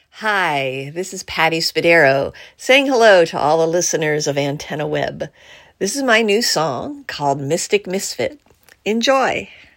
Hi, this is Patty Spadero saying hello to all the listeners of Antenna Web. This is my new song called Mystic Misfit. Enjoy!